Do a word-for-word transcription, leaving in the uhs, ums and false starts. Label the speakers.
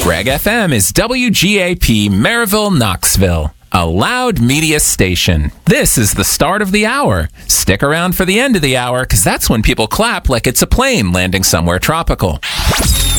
Speaker 1: Reg F M is W G A P Maryville, Knoxville, a loud media station. This is the start of the hour. Stick around for the end of the hour, because that's when people clap like it's a plane landing somewhere tropical.